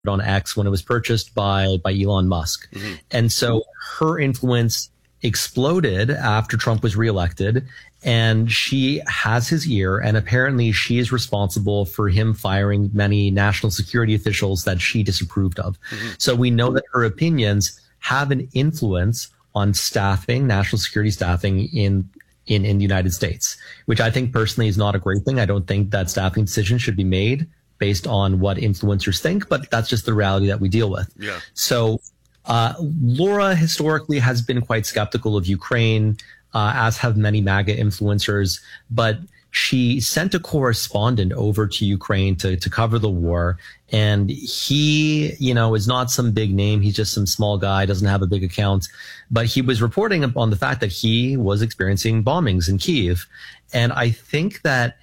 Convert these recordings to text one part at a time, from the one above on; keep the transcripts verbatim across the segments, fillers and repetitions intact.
on X when it was purchased by, by Elon Musk. Mm-hmm. And so her influence exploded after Trump was reelected, and she has his ear, and apparently she is responsible for him firing many national security officials that she disapproved of. Mm-hmm. So we know that her opinions have an influence on staffing, national security staffing in in, in the United States, which I think personally is not a great thing. I don't think that staffing decisions should be made based on what influencers think, but that's just the reality that we deal with. Yeah. So uh, Laura historically has been quite skeptical of Ukraine, uh, as have many MAGA influencers, but she sent a correspondent over to Ukraine to, to cover the war. And he, you know, is not some big name. He's just some small guy, doesn't have a big account. But he was reporting on the fact that he was experiencing bombings in Kyiv. And I think that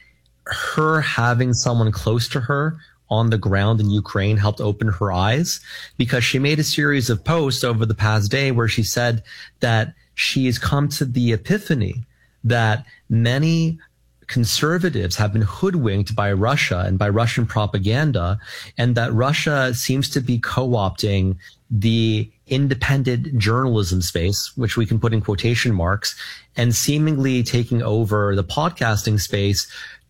her having someone close to her on the ground in Ukraine helped open her eyes, because she made a series of posts over the past day where she said that she has come to the epiphany that many conservatives have been hoodwinked by Russia and by Russian propaganda, and that Russia seems to be co-opting the independent journalism space, which we can put in quotation marks, and seemingly taking over the podcasting space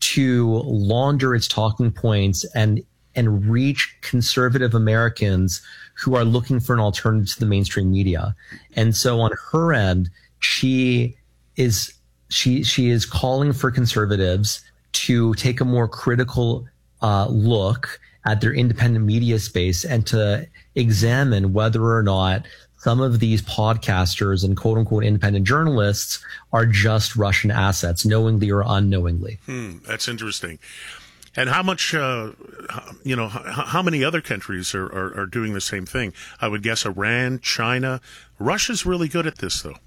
to launder its talking points and and reach conservative Americans who are looking for an alternative to the mainstream media. And so on her end, she is she she is calling for conservatives to take a more critical uh, look at their independent media space and to examine whether or not some of these podcasters and quote unquote independent journalists are just Russian assets, knowingly or unknowingly. Hmm, that's interesting. And how much, uh, you know, how, how many other countries are, are, are doing the same thing? I would guess Iran, China. Russia's really good at this, though.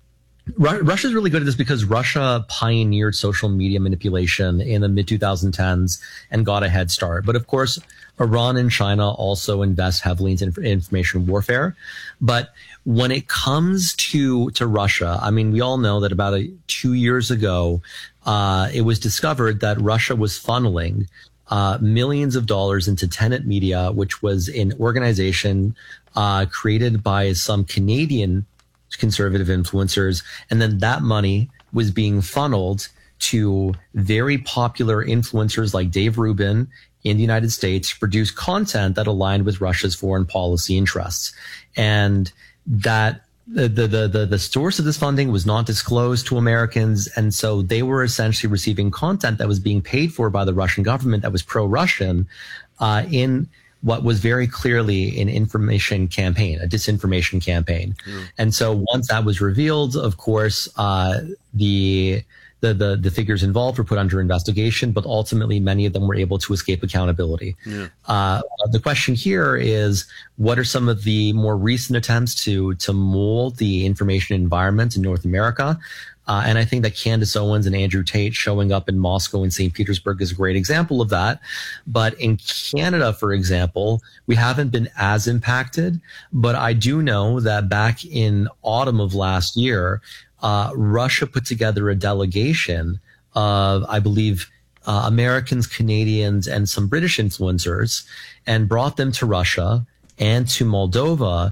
Russia's really good at this because Russia pioneered social media manipulation in the mid twenty tens and got a head start. But of course, Iran and China also invest heavily into information warfare. But when it comes to, to Russia, I mean, we all know that about a, two years ago, uh, it was discovered that Russia was funneling uh, millions of dollars into Tenet Media, which was an organization uh, created by some Canadian conservative influencers, and then that money was being funneled to very popular influencers like Dave Rubin in the United States to produce content that aligned with Russia's foreign policy interests. And that the, the, the, the source of this funding was not disclosed to Americans. And so they were essentially receiving content that was being paid for by the Russian government that was pro-Russian, uh, in what was very clearly an information campaign, a disinformation campaign. Mm. And so once that was revealed, of course, uh, the, the, the, the figures involved were put under investigation, but ultimately many of them were able to escape accountability. Yeah. Uh, the question here is, what are some of the more recent attempts to, to mold the information environment in North America? Uh, and I think that Candace Owens and Andrew Tate showing up in Moscow and Saint Petersburg is a great example of that. But in Canada, for example, we haven't been as impacted. But I do know that back in autumn of last year, uh, Russia put together a delegation of, I believe, uh, Americans, Canadians, and some British influencers, and brought them to Russia and to Moldova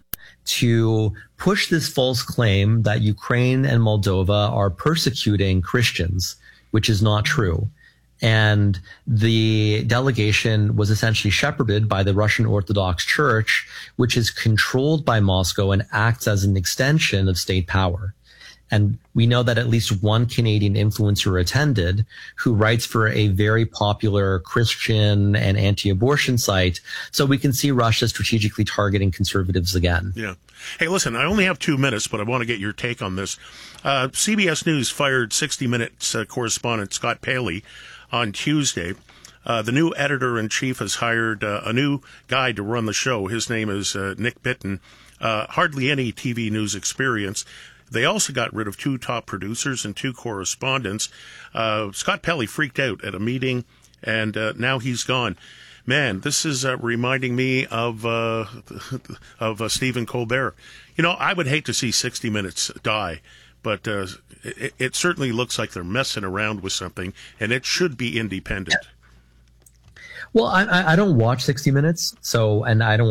to push this false claim that Ukraine and Moldova are persecuting Christians, which is not true. And the delegation was essentially shepherded by the Russian Orthodox Church, which is controlled by Moscow and acts as an extension of state power. And we know that at least one Canadian influencer attended, who writes for a very popular Christian and anti-abortion site. So we can see Russia strategically targeting conservatives again. Yeah. Hey, listen, I only have two minutes, but I want to get your take on this. Uh, C B S News fired sixty minutes uh, correspondent Scott Paley on Tuesday. Uh, the new editor-in-chief has hired uh, a new guy to run the show. His name is uh, Nick Bitton. Uh, hardly any T V news experience. They also got rid of two top producers and two correspondents. Uh, Scott Pelley freaked out at a meeting, and uh, now he's gone. Man, this is uh, reminding me of uh, of uh, Stephen Colbert. You know, I would hate to see sixty minutes die, but uh, it, it certainly looks like they're messing around with something, and it should be independent. Well, I, I I don't watch sixty Minutes, so and I don't